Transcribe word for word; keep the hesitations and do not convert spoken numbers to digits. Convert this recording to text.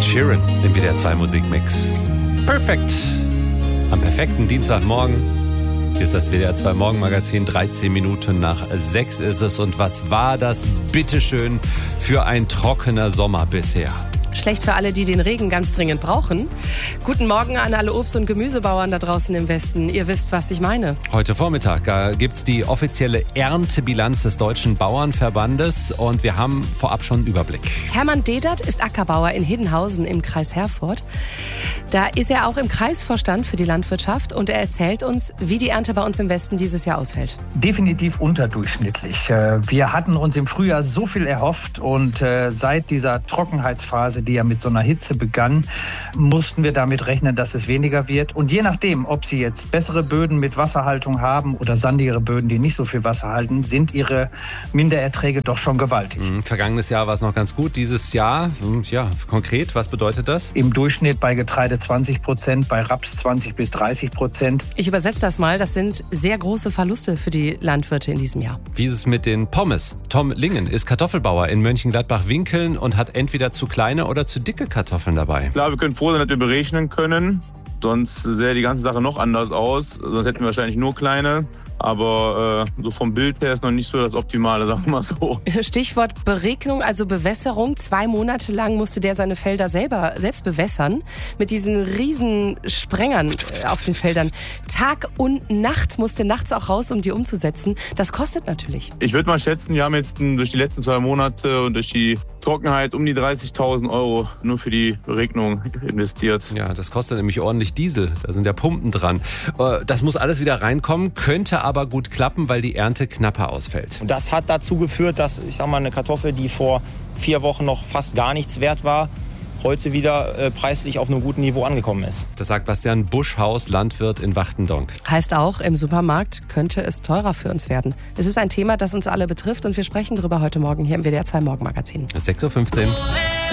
Sheeran im W D R zwei Musikmix. Perfekt. Am perfekten Dienstagmorgen. Hier ist das W D R zwei Morgenmagazin. dreizehn Minuten nach sechs ist es. Und was war das bitteschön für ein trockener Sommer bisher? Schlecht für alle, die den Regen ganz dringend brauchen. Guten Morgen an alle Obst- und Gemüsebauern da draußen im Westen. Ihr wisst, was ich meine. Heute Vormittag äh, gibt es die offizielle Erntebilanz des Deutschen Bauernverbandes und wir haben vorab schon einen Überblick. Hermann Dedert ist Ackerbauer in Hiddenhausen im Kreis Herford. Da ist er auch im Kreisvorstand für die Landwirtschaft und er erzählt uns, wie die Ernte bei uns im Westen dieses Jahr ausfällt. Definitiv unterdurchschnittlich. Wir hatten uns im Frühjahr so viel erhofft und seit dieser Trockenheitsphase, die ja mit so einer Hitze begann, mussten wir damit rechnen, dass es weniger wird. Und je nachdem, ob Sie jetzt bessere Böden mit Wasserhaltung haben oder sandigere Böden, die nicht so viel Wasser halten, sind Ihre Mindererträge doch schon gewaltig. Mhm, vergangenes Jahr war es noch ganz gut. Dieses Jahr, ja, konkret, was bedeutet das? Im Durchschnitt bei Getreide zwanzig Prozent, bei Raps zwanzig bis dreißig Prozent. Ich übersetze das mal. Das sind sehr große Verluste für die Landwirte in diesem Jahr. Wie ist es mit den Pommes? Tom Lingen ist Kartoffelbauer in Mönchengladbach-Winkeln und hat entweder zu kleine oder zu dicke Kartoffeln dabei. Klar, wir können froh sein, dass wir berechnen können. Sonst sähe die ganze Sache noch anders aus. Sonst hätten wir wahrscheinlich nur kleine. Aber äh, so vom Bild her ist noch nicht so das Optimale, sagen wir mal so. Stichwort Beregnung, also Bewässerung. Zwei Monate lang musste der seine Felder selber selbst bewässern. Mit diesen riesen Sprengern auf den Feldern. Tag und Nacht musste nachts auch raus, um die umzusetzen. Das kostet natürlich. Ich würde mal schätzen, wir haben jetzt durch die letzten zwei Monate und durch die Trockenheit um die dreißigtausend Euro nur für die Beregnung investiert. Ja, das kostet nämlich ordentlich Diesel. Da sind ja Pumpen dran. Das muss alles wieder reinkommen, könnte aber gut klappen, weil die Ernte knapper ausfällt. Und das hat dazu geführt, dass, ich sag mal, eine Kartoffel, die vor vier Wochen noch fast gar nichts wert war, heute wieder äh, preislich auf einem guten Niveau angekommen ist. Das sagt Bastian Buschhaus, Landwirt in Wachtendonk. Heißt auch, im Supermarkt könnte es teurer für uns werden. Es ist ein Thema, das uns alle betrifft und wir sprechen darüber heute Morgen hier im W D R zwei Morgenmagazin. sechs Uhr fünfzehn.